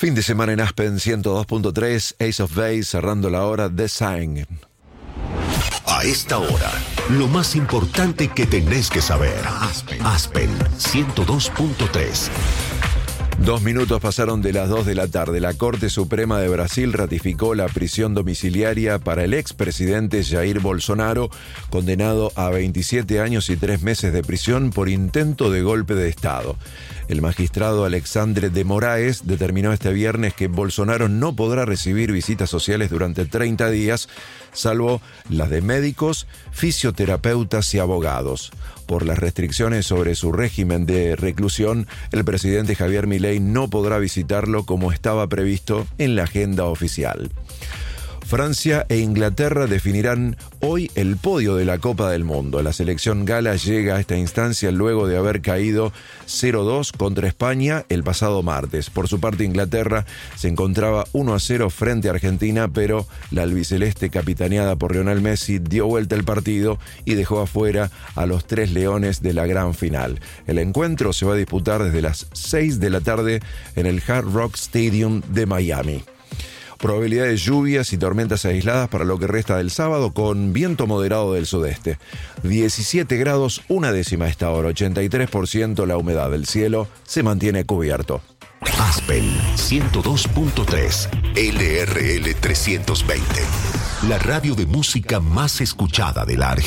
Fin de semana en Aspen 102.3, Ace of Base cerrando la hora de Sign. A esta hora, lo más importante que tenés que saber. Aspen 102.3. 2 minutos pasaron de las 2 de la tarde. La Corte Suprema de Brasil ratificó la prisión domiciliaria para el expresidente Jair Bolsonaro, condenado a 27 años y 3 meses de prisión por intento de golpe de Estado. El magistrado Alexandre de Moraes determinó este viernes que Bolsonaro no podrá recibir visitas sociales durante 30 días, salvo las de médicos, fisioterapeutas y abogados. Por las restricciones sobre su régimen de reclusión, el presidente Javier Milei no podrá visitarlo como estaba previsto en la agenda oficial. Francia e Inglaterra definirán hoy el podio de la Copa del Mundo. La selección gala llega a esta instancia luego de haber caído 0-2 contra España el pasado martes. Por su parte, Inglaterra se encontraba 1-0 frente a Argentina, pero la albiceleste capitaneada por Lionel Messi dio vuelta el partido y dejó afuera a los 3 leones de la gran final. El encuentro se va a disputar desde las 6 de la tarde en el Hard Rock Stadium de Miami. Probabilidad de lluvias y tormentas aisladas para lo que resta del sábado, con viento moderado del sudeste. 17 grados, 1/10 a esta hora, 83% la humedad del cielo se mantiene cubierto. Aspen 102.3, LRL 320. La radio de música más escuchada de la Argentina.